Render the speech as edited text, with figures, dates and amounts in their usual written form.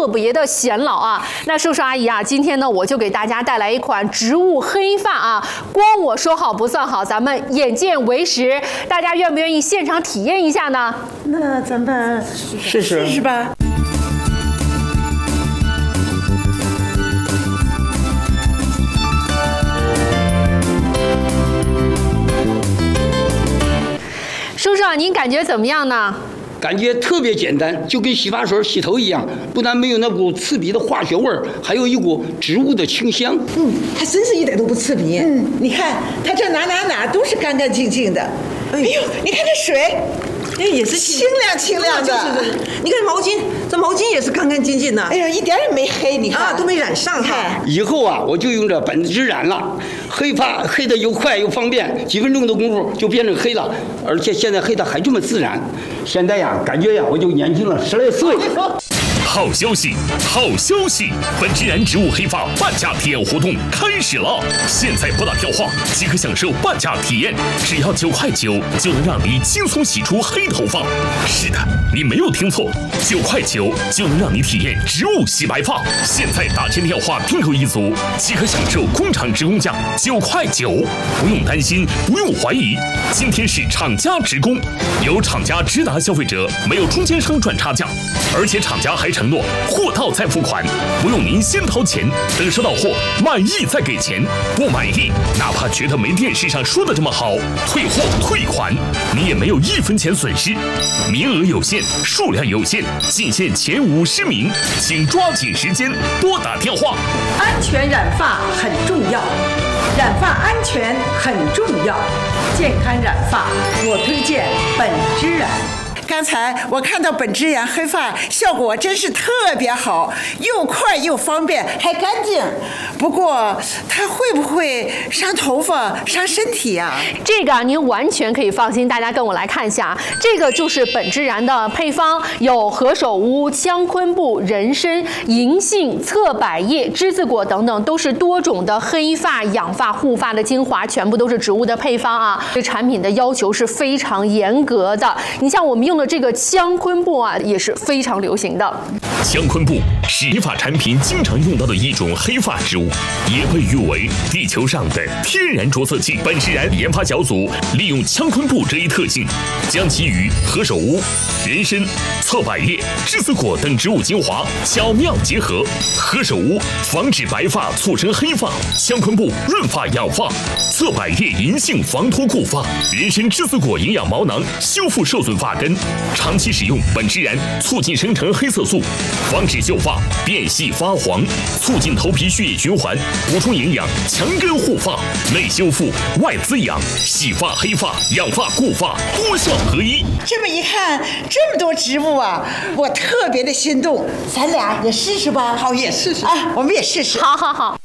特别的显老啊。那叔叔阿姨啊，今天呢，我就给大家带来一款植物黑发啊，光我说好不算好，咱们眼见为实，大家愿不愿意现场体验一下呢？ 那咱们试试吧。 叔叔啊，您感觉怎么样呢？ 感觉特别简单，就跟洗发水洗头一样，不但没有那股刺鼻的化学味儿，还有一股植物的清香。 还真是一点都不刺鼻。你看它这哪都是干干净净的。哎呦，你看这水。也是清亮的， 就是你看毛巾，这毛巾也是干干净净的， 哎呀，一点也没黑，你看都没染上哈。 以后啊，我就用这本之染了，黑发黑的又快又方便，几分钟的功夫就变成黑了，而且现在黑的还这么自然。现在呀，感觉呀，我就年轻了10来岁。 好消息，好消息！本之然植物黑发半价体验活动开始了，现在拨打电话即可享受半价体验，只要9块9就能让你轻松洗出黑头发。是的，你没有听错，9块9就能让你体验植物洗白发。现在打进电话订购一组，即可享受工厂直供价9块9，不用担心，不用怀疑，今天是厂家直供，由厂家直达消费者，没有中间商赚差价，而且厂家还承诺货到再付款，不用您先掏钱，等收到货满意再给钱，不满意哪怕觉得没电视上说的这么好，退货退款，你也没有1分钱损失。名额有限，数量有限，仅限前50名，请抓紧时间拨打电话。 安全染发很重要，染发安全很重要，健康染发我推荐本之染。 刚才我看到本之然黑发效果真是特别好，又快又方便，还干净。不过它会不会伤头发、伤身体呀？ 这个您完全可以放心，大家跟我来看一下，这个就是本之然的配方，有何首乌、羟醌布、人参、银杏、侧柏叶、栀子果等等，都是多种的黑发、养发、护发的精华，全部都是植物的配方啊。对产品的要求是非常严格的。你像我们用的这个羟醌布啊，也是非常流行的。 羟醌布是理发产品经常用到的一种黑发植物，也被誉为地球上的天然着色器。本之然研发小组利用羟醌布这一特性，将其与何首乌、人参、侧柏叶、栀子果等植物精华巧妙结合。何首乌防止白发促成黑发，羟醌布润发养发，侧柏叶银杏防脱固发，人参栀子果营养毛囊修复受损发根。长期使用本之然促进生成黑色素，防止秀发变细发黄，促进头皮血液循环，补充营养，强根护发，内修复外滋养，洗发黑发养发固发多效合一。 这么一看，这么多植物啊，我特别的心动。咱俩也试试吧。 好，也试试啊，我们也试试。 好好好。